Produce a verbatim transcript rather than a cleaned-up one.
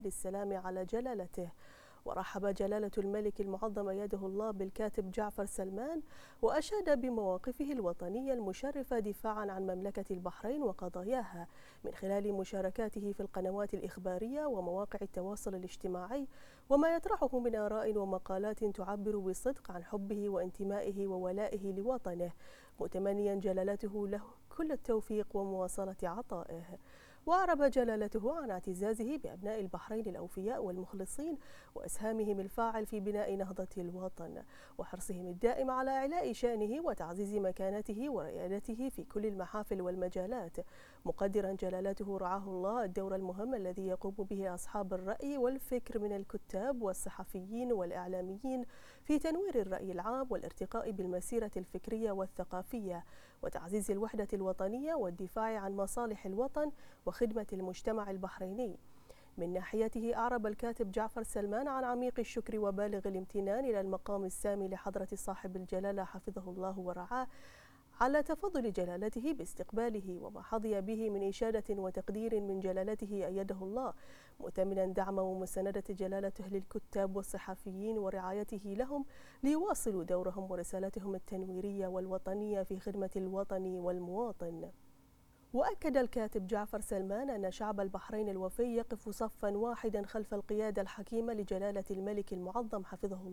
للسلام على جلالته. ورحب جلالة الملك المعظم أيده الله بالكاتب جعفر سلمان، وأشاد بمواقفه الوطنية المشرفة دفاعا عن مملكة البحرين وقضاياها من خلال مشاركاته في القنوات الإخبارية ومواقع التواصل الاجتماعي، وما يطرحه من آراء ومقالات تعبر بصدق عن حبه وانتمائه وولائه لوطنه، متمنيا جلالته له كل التوفيق ومواصلة عطائه. وأعرب جلالته عن اعتزازه بأبناء البحرين الأوفياء والمخلصين وإسهامهم الفاعل في بناء نهضة الوطن، وحرصهم الدائم على إعلاء شأنه وتعزيز مكانته وريادته في كل المحافل والمجالات، مقدرا جلالته رعاه الله الدور المهم الذي يقوم به أصحاب الرأي والفكر من الكتاب والصحفيين والإعلاميين في تنوير الرأي العام والارتقاء بالمسيرة الفكرية والثقافية وتعزيز الوحدة الوطنية والدفاع عن مصالح الوطن وخدمة المجتمع البحريني. من ناحيته أعرب الكاتب جعفر سلمان عن عميق الشكر وبالغ الامتنان إلى المقام السامي لحضرة صاحب الجلالة حفظه الله ورعاه على تفضل جلالته باستقباله وما حظي به من إشادة وتقدير من جلالته أيده الله، مؤتمنا دعم ومساندة جلالته للكتاب والصحفيين ورعايته لهم ليواصلوا دورهم ورسالتهم التنويرية والوطنية في خدمة الوطن والمواطن. وأكد الكاتب جعفر سلمان أن شعب البحرين الوفي يقف صفا واحدا خلف القيادة الحكيمة لجلالة الملك المعظم حفظه الله